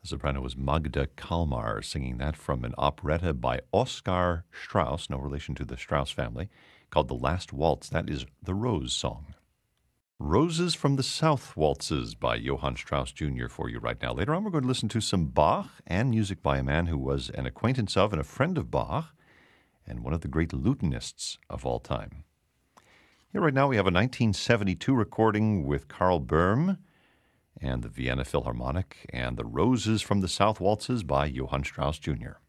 The soprano was Magda Kalmar, singing that from an operetta by Oskar Strauss, no relation to the Strauss family, called The Last Waltz. That is the Rose Song. Roses from the South Waltzes by Johann Strauss Jr. for you right now. Later on, we're going to listen to some Bach and music by a man who was an acquaintance of and a friend of Bach and one of the great lutenists of all time. Here right now we have a 1972 recording with Karl Böhm and the Vienna Philharmonic and the Roses from the South Waltzes by Johann Strauss Jr.